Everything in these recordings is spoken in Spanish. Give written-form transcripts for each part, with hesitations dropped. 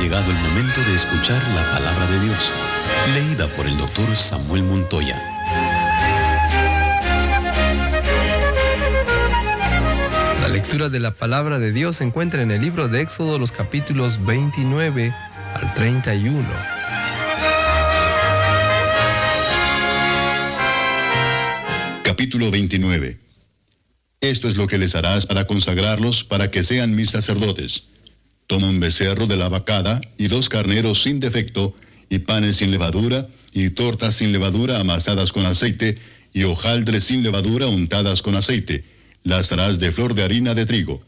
llegado el momento de escuchar la palabra de Dios, leída por el doctor Samuel Montoya. La lectura de la palabra de Dios se encuentra en el libro de Éxodo, los capítulos 29 al 31. Capítulo 29. Esto es lo que les harás para consagrarlos, para que sean mis sacerdotes. Toma un becerro de la vacada, y 2 carneros sin defecto, y panes sin levadura, y tortas sin levadura amasadas con aceite, y hojaldres sin levadura untadas con aceite. Las harás de flor de harina de trigo.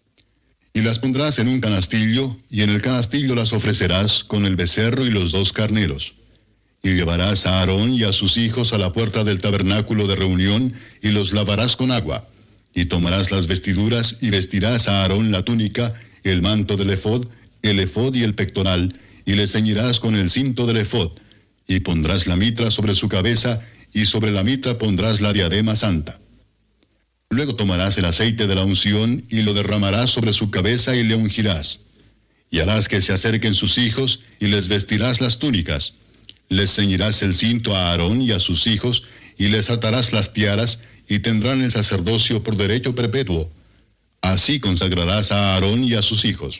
Y las pondrás en un canastillo, y en el canastillo las ofrecerás con el becerro y los 2 carneros. Y llevarás a Aarón y a sus hijos a la puerta del tabernáculo de reunión, y los lavarás con agua. Y tomarás las vestiduras, y vestirás a Aarón la túnica, el manto del efod y el pectoral, y le ceñirás con el cinto del efod, y pondrás la mitra sobre su cabeza, y sobre la mitra pondrás la diadema santa. Luego tomarás el aceite de la unción, y lo derramarás sobre su cabeza, y le ungirás. Y harás que se acerquen sus hijos, y les vestirás las túnicas. Les ceñirás el cinto a Aarón y a sus hijos, y les atarás las tiaras, y tendrán el sacerdocio por derecho perpetuo. Así consagrarás a Aarón y a sus hijos.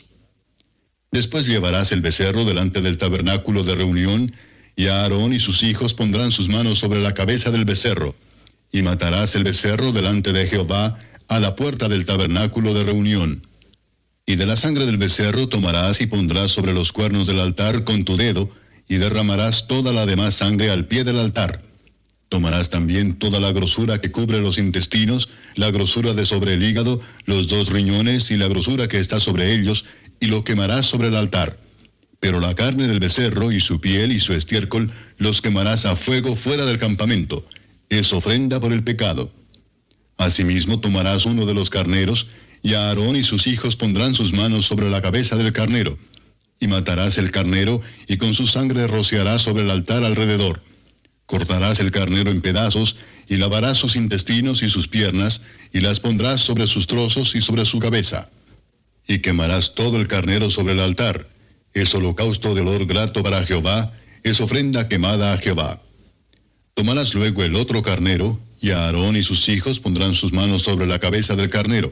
Después llevarás el becerro delante del tabernáculo de reunión, y Aarón y sus hijos pondrán sus manos sobre la cabeza del becerro, y matarás el becerro delante de Jehová a la puerta del tabernáculo de reunión. Y de la sangre del becerro tomarás y pondrás sobre los cuernos del altar con tu dedo, y derramarás toda la demás sangre al pie del altar. Tomarás también toda la grosura que cubre los intestinos, la grosura de sobre el hígado, los 2 riñones y la grosura que está sobre ellos, y lo quemarás sobre el altar. Pero la carne del becerro y su piel y su estiércol los quemarás a fuego fuera del campamento. Es ofrenda por el pecado. Asimismo tomarás uno de los carneros, y Aarón y sus hijos pondrán sus manos sobre la cabeza del carnero. Y matarás el carnero, y con su sangre rociarás sobre el altar alrededor. Cortarás el carnero en pedazos, y lavarás sus intestinos y sus piernas, y las pondrás sobre sus trozos y sobre su cabeza. Y quemarás todo el carnero sobre el altar. Es holocausto de olor grato para Jehová, es ofrenda quemada a Jehová. Tomarás luego el otro carnero, y Aarón y sus hijos pondrán sus manos sobre la cabeza del carnero.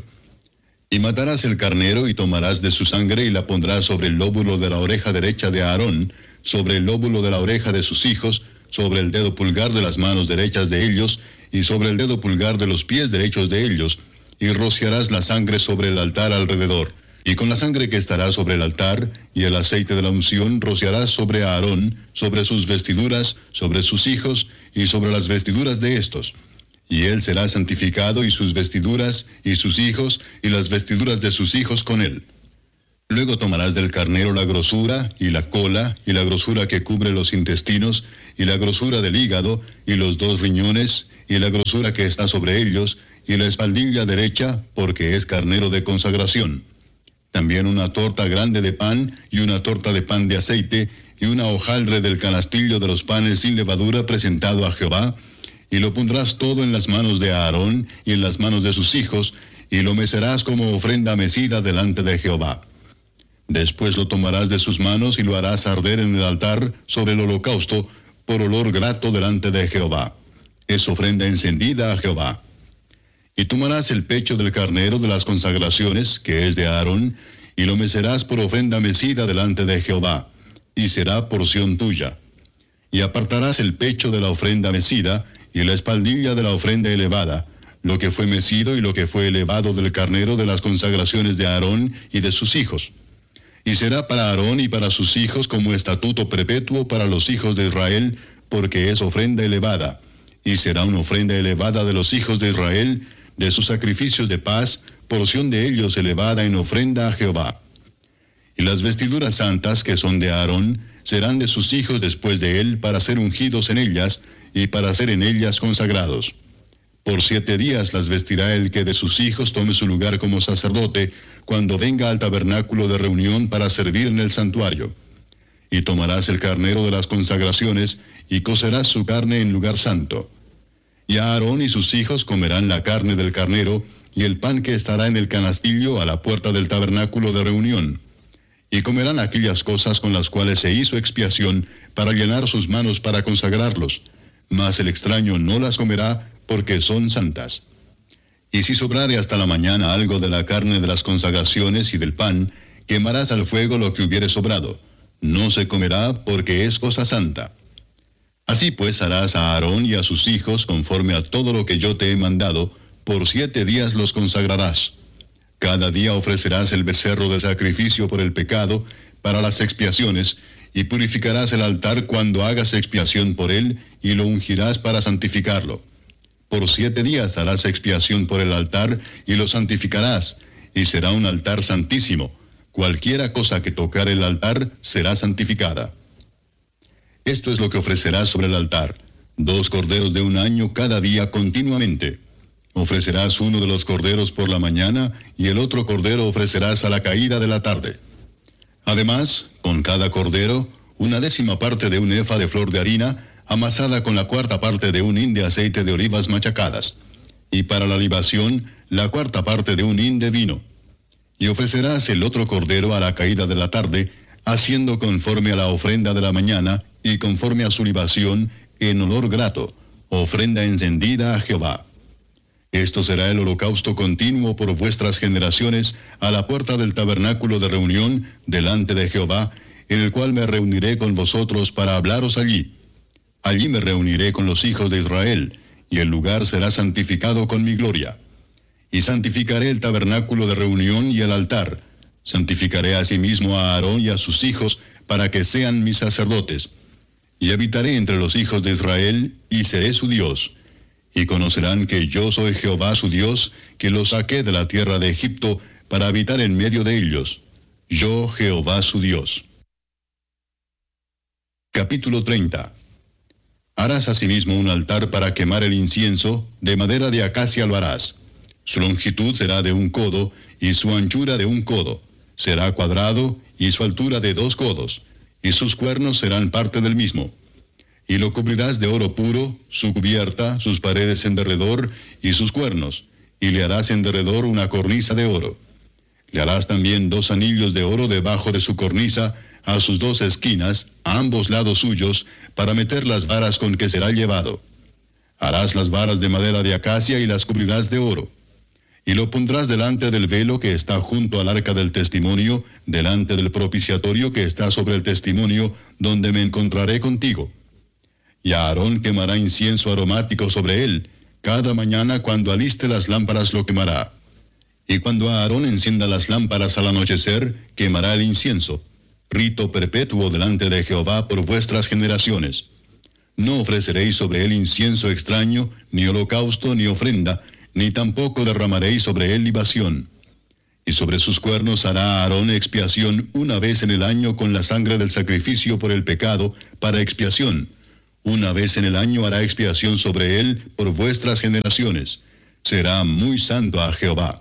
Y matarás el carnero, y tomarás de su sangre, y la pondrás sobre el lóbulo de la oreja derecha de Aarón, sobre el lóbulo de la oreja de sus hijos, sobre el dedo pulgar de las manos derechas de ellos, y sobre el dedo pulgar de los pies derechos de ellos, y rociarás la sangre sobre el altar alrededor. Y con la sangre que estará sobre el altar, y el aceite de la unción, rociarás sobre Aarón, sobre sus vestiduras, sobre sus hijos, y sobre las vestiduras de estos. Y él será santificado, y sus vestiduras, y sus hijos, y las vestiduras de sus hijos con él. Luego tomarás del carnero la grosura, y la cola, y la grosura que cubre los intestinos, y la grosura del hígado, y los 2 riñones, y la grosura que está sobre ellos, y la espaldilla derecha, porque es carnero de consagración. También una torta grande de pan, y una torta de pan de aceite, y una hojaldre del canastillo de los panes sin levadura presentado a Jehová, y lo pondrás todo en las manos de Aarón, y en las manos de sus hijos, y lo mecerás como ofrenda mecida delante de Jehová. Después lo tomarás de sus manos, y lo harás arder en el altar sobre el holocausto, por olor grato delante de Jehová. Es ofrenda encendida a Jehová. Y tomarás el pecho del carnero de las consagraciones, que es de Aarón, y lo mecerás por ofrenda mecida delante de Jehová, y será porción tuya. Y apartarás el pecho de la ofrenda mecida, y la espaldilla de la ofrenda elevada, lo que fue mecido y lo que fue elevado del carnero de las consagraciones de Aarón y de sus hijos. Y será para Aarón y para sus hijos como estatuto perpetuo para los hijos de Israel, porque es ofrenda elevada. Y será una ofrenda elevada de los hijos de Israel, de sus sacrificios de paz, porción de ellos elevada en ofrenda a Jehová. Y las vestiduras santas que son de Aarón, serán de sus hijos después de él, para ser ungidos en ellas, y para ser en ellas consagrados. Por 7 días las vestirá el que de sus hijos tome su lugar como sacerdote, cuando venga al tabernáculo de reunión para servir en el santuario. Y tomarás el carnero de las consagraciones, y cocerás su carne en lugar santo. Y Aarón y sus hijos comerán la carne del carnero, y el pan que estará en el canastillo a la puerta del tabernáculo de reunión. y comerán aquellas cosas con las cuales se hizo expiación para llenar sus manos para consagrarlos, mas el extraño no las comerá porque son santas. Y si sobrare hasta la mañana algo de la carne de las consagraciones y del pan, quemarás al fuego lo que hubiere sobrado. No se comerá porque es cosa santa. Así pues harás a Aarón y a sus hijos conforme a todo lo que yo te he mandado, por 7 días los consagrarás. Cada día ofrecerás el becerro del sacrificio por el pecado para las expiaciones, y purificarás el altar cuando hagas expiación por él, y lo ungirás para santificarlo. Por 7 días harás expiación por el altar, y lo santificarás, y será un altar santísimo. Cualquiera cosa que tocar el altar será santificada. Esto es lo que ofrecerás sobre el altar: 2 corderos de 1 año cada día continuamente. Ofrecerás uno de los corderos por la mañana, y el otro cordero ofrecerás a la caída de la tarde. Además, con cada cordero, 1/10 parte de un efa de flor de harina, amasada con la 1/4 parte de un hin de aceite de olivas machacadas, y para la libación, la 1/4 parte de un hin de vino. Y ofrecerás el otro cordero a la caída de la tarde, haciendo conforme a la ofrenda de la mañana, y conforme a su libación, en olor grato, ofrenda encendida a Jehová. Esto será el holocausto continuo por vuestras generaciones a la puerta del tabernáculo de reunión delante de Jehová, en el cual me reuniré con vosotros para hablaros allí. Allí me reuniré con los hijos de Israel, y el lugar será santificado con mi gloria. Y santificaré el tabernáculo de reunión y el altar. Santificaré asimismo a Aarón y a sus hijos, para que sean mis sacerdotes. Y habitaré entre los hijos de Israel, y seré su Dios. Y conocerán que yo soy Jehová su Dios, que los saqué de la tierra de Egipto, para habitar en medio de ellos. Yo, Jehová su Dios. Capítulo 30. Harás asimismo un altar para quemar el incienso, de madera de acacia lo harás. Su longitud será de 1 codo, y su anchura de 1 codo. Será cuadrado, y su altura de 2 codos, y sus cuernos serán parte del mismo. Y lo cubrirás de oro puro, su cubierta, sus paredes en derredor, y sus cuernos, y le harás en derredor una cornisa de oro. Le harás también 2 anillos de oro debajo de su cornisa, a sus 2 esquinas, a ambos lados suyos, para meter las varas con que será llevado. Harás las varas de madera de acacia y las cubrirás de oro. Y lo pondrás delante del velo que está junto al arca del testimonio, delante del propiciatorio que está sobre el testimonio, donde me encontraré contigo. Y Aarón quemará incienso aromático sobre él. Cada mañana cuando aliste las lámparas lo quemará. Y cuando Aarón encienda las lámparas al anochecer, quemará el incienso. Rito perpetuo delante de Jehová por vuestras generaciones. No ofreceréis sobre él incienso extraño, ni holocausto, ni ofrenda, ni tampoco derramaréis sobre él libación. Y sobre sus cuernos hará Aarón expiación 1 vez en el año con la sangre del sacrificio por el pecado, para expiación. 1 vez en el año hará expiación sobre él por vuestras generaciones. Será muy santo a Jehová.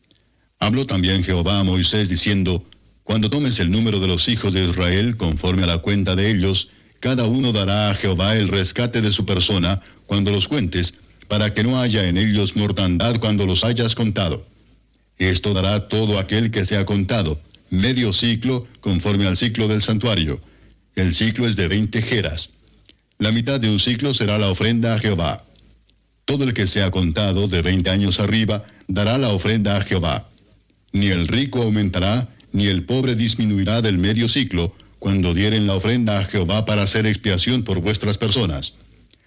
Habló también Jehová a Moisés diciendo: Cuando tomes el número de los hijos de Israel, conforme a la cuenta de ellos, cada uno dará a Jehová el rescate de su persona, cuando los cuentes, para que no haya en ellos mortandad cuando los hayas contado. Esto dará todo aquel que sea contado, medio ciclo, conforme al ciclo del santuario. El ciclo es de 20 geras. La mitad de un ciclo será la ofrenda a Jehová. Todo el que sea contado de 20 años arriba dará la ofrenda a Jehová. Ni el rico aumentará, ni el pobre disminuirá del medio ciclo, cuando dieren la ofrenda a Jehová para hacer expiación por vuestras personas.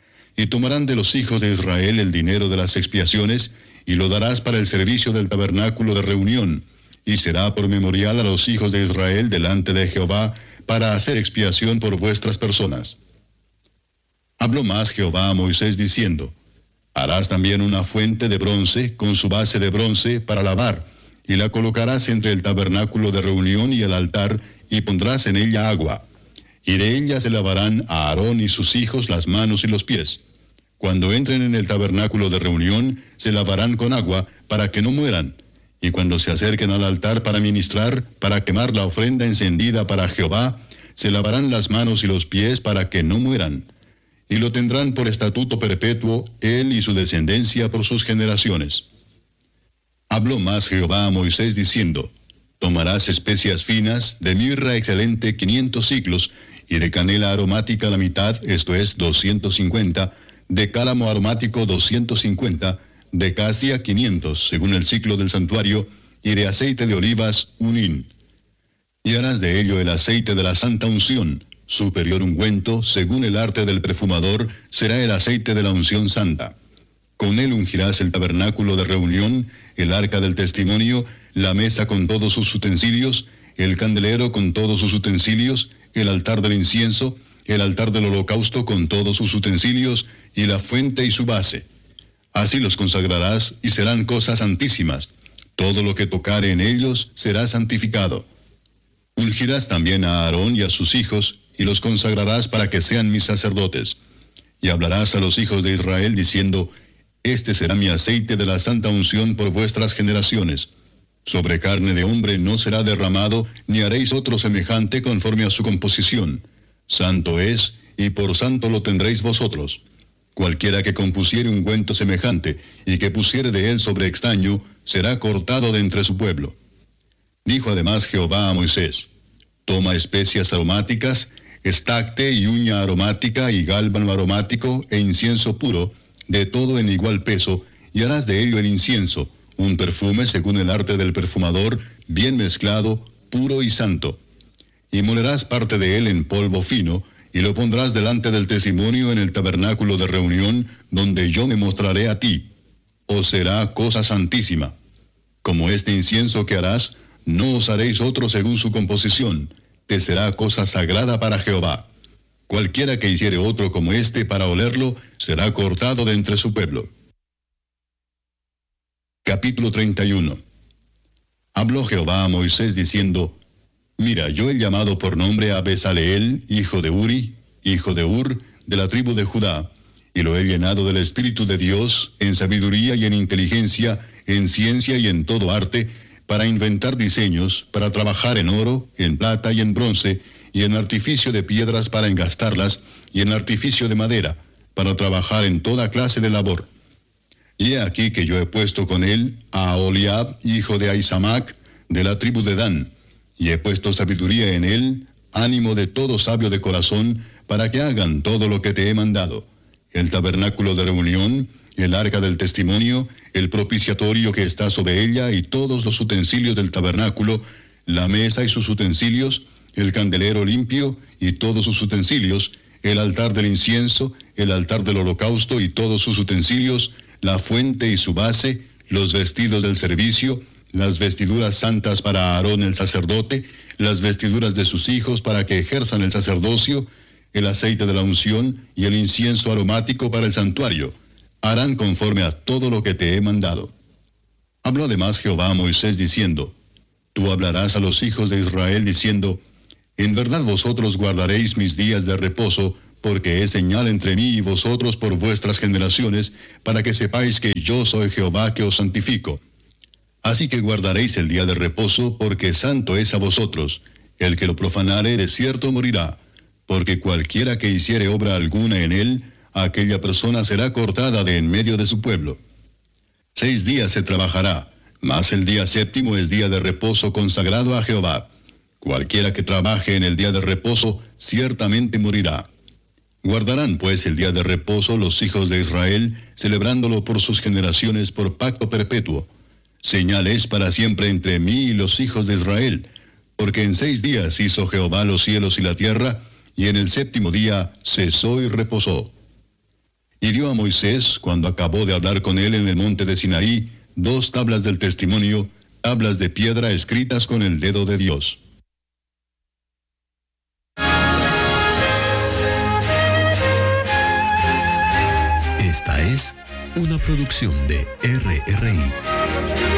Y tomarán de los hijos de Israel el dinero de las expiaciones, y lo darás para el servicio del tabernáculo de reunión, y será por memorial a los hijos de Israel delante de Jehová, para hacer expiación por vuestras personas. Habló más Jehová a Moisés diciendo: Harás también una fuente de bronce, con su base de bronce, para lavar, y la colocarás entre el tabernáculo de reunión y el altar, y pondrás en ella agua. Y de ella se lavarán a Aarón y sus hijos las manos y los pies. Cuando entren en el tabernáculo de reunión, se lavarán con agua, para que no mueran. Y cuando se acerquen al altar para ministrar, para quemar la ofrenda encendida para Jehová, se lavarán las manos y los pies para que no mueran. Y lo tendrán por estatuto perpetuo, él y su descendencia por sus generaciones. Habló más Jehová a Moisés diciendo: Tomarás especias finas, de mirra excelente 500 siclos, y de canela aromática la mitad, esto es 250, de cálamo aromático 250, de casia 500, según el ciclo del santuario, y de aceite de olivas 1 hin. Y harás de ello el aceite de la santa unción, superior ungüento, según el arte del perfumador, será el aceite de la unción santa. Con él ungirás el tabernáculo de reunión, el arca del testimonio, la mesa con todos sus utensilios, el candelero con todos sus utensilios, el altar del incienso, el altar del holocausto con todos sus utensilios, y la fuente y su base. Así los consagrarás, y serán cosas santísimas. Todo lo que tocare en ellos será santificado. Ungirás también a Aarón y a sus hijos, y los consagrarás para que sean mis sacerdotes. Y hablarás a los hijos de Israel, diciendo, este será mi aceite de la santa unción por vuestras generaciones. Sobre carne de hombre no será derramado, ni haréis otro semejante conforme a su composición. Santo es, y por santo lo tendréis vosotros. Cualquiera que compusiere ungüento semejante, y que pusiere de él sobre extraño, será cortado de entre su pueblo. Dijo además Jehová a Moisés, toma especias aromáticas, estacte y uña aromática y gálbano aromático e incienso puro, de todo en igual peso, y harás de ello el incienso, un perfume según el arte del perfumador, bien mezclado, puro y santo. Y molerás parte de él en polvo fino, y lo pondrás delante del testimonio en el tabernáculo de reunión, donde yo me mostraré a ti. Os será cosa santísima. Como este incienso que harás, no os haréis otro según su composición, te será cosa sagrada para Jehová. Cualquiera que hiciere otro como este para olerlo, será cortado de entre su pueblo. Capítulo 31. Habló Jehová a Moisés diciendo, mira, yo he llamado por nombre a Bezaleel, hijo de Uri, hijo de Ur, de la tribu de Judá, y lo he llenado del Espíritu de Dios, en sabiduría y en inteligencia, en ciencia y en todo arte, para inventar diseños, para trabajar en oro, en plata y en bronce, y en artificio de piedras para engastarlas, y en artificio de madera, para trabajar en toda clase de labor. Y he aquí que yo he puesto con él a Aholiab, hijo de Ahisamac, de la tribu de Dan, y he puesto sabiduría en él, ánimo de todo sabio de corazón, para que hagan todo lo que te he mandado. El tabernáculo de reunión, el arca del testimonio, el propiciatorio que está sobre ella, y todos los utensilios del tabernáculo, la mesa y sus utensilios, el candelero limpio y todos sus utensilios, el altar del incienso, el altar del holocausto y todos sus utensilios, la fuente y su base, los vestidos del servicio, las vestiduras santas para Aarón el sacerdote, las vestiduras de sus hijos para que ejerzan el sacerdocio, el aceite de la unción y el incienso aromático para el santuario. Harán conforme a todo lo que te he mandado. Habló además Jehová a Moisés diciendo, tú hablarás a los hijos de Israel diciendo, en verdad vosotros guardaréis mis días de reposo, porque es señal entre mí y vosotros por vuestras generaciones, para que sepáis que yo soy Jehová que os santifico. Así que guardaréis el día de reposo, porque santo es a vosotros. El que lo profanare de cierto morirá, porque cualquiera que hiciere obra alguna en él, aquella persona será cortada de en medio de su pueblo. 6 días se trabajará, mas el día séptimo es día de reposo consagrado a Jehová. Cualquiera que trabaje en el día de reposo, ciertamente morirá. Guardarán pues el día de reposo los hijos de Israel, celebrándolo por sus generaciones por pacto perpetuo. Señal es para siempre entre mí y los hijos de Israel, porque en 6 días hizo Jehová los cielos y la tierra, y en el séptimo día cesó y reposó. Y dio a Moisés, cuando acabó de hablar con él en el monte de Sinaí, 2 tablas del testimonio, tablas de piedra escritas con el dedo de Dios. Esta es una producción de RRI.